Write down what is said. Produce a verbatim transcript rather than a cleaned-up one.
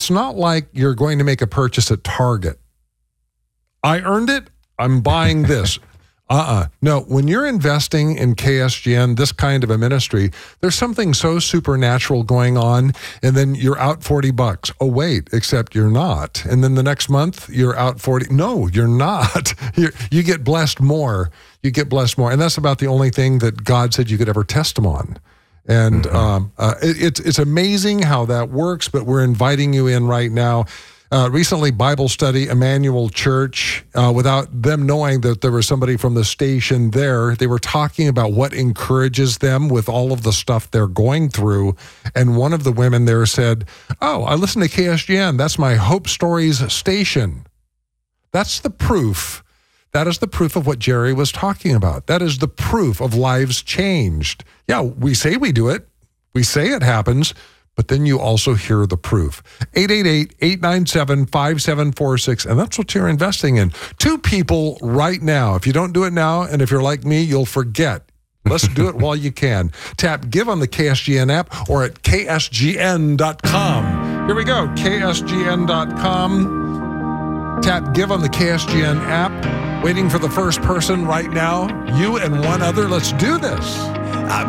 It's not like you're going to make a purchase at Target. I earned it. I'm buying this. Uh-uh. No, when you're investing in K S G N, this kind of a ministry, there's something so supernatural going on, and then you're out forty bucks. Oh, wait, except you're not. And then the next month, you're out forty. No, you're not. You're, you get blessed more. You get blessed more. And that's about the only thing that God said you could ever test them on. And mm-hmm. um, uh, it, it's, it's amazing how that works, but we're inviting you in right now. Uh, recently, Bible study, Emmanuel Church, uh, without them knowing that there was somebody from the station there, they were talking about what encourages them with all of the stuff they're going through. And one of the women there said, oh, I listen to K S G N. That's my Hope Stories station. That's the proof. That is the proof of what Jerry was talking about. That is the proof of lives changed. Yeah, we say we do it. We say it happens. But then you also hear the proof. eight eight eight, eight nine seven, five seven four six, and that's what you're investing in. Two people right now. If you don't do it now, and if you're like me, you'll forget. Let's do it while you can. Tap Give on the K S G N app or at K S G N dot com. Here we go, K S G N dot com. Tap Give on the K S G N app. Waiting for the first person right now. You and one other. Let's do this. I've